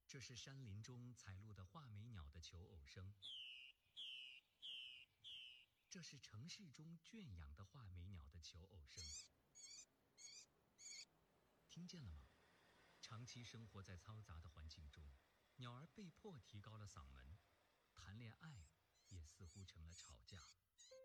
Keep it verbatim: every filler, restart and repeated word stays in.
这是山林中采录的画眉鸟的求偶声，这是城市中圈养的画眉鸟的求偶声。听见了吗？长期生活在嘈杂的环境中，鸟儿被迫提高了嗓门，谈恋爱也似乎成了吵架。